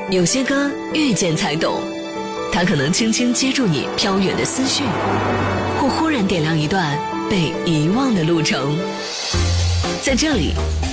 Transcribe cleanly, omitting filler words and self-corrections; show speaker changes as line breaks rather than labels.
有些歌遇见才懂，它可能轻轻接住你飘远的思绪，或忽然点亮一段被遗忘的路程。在这里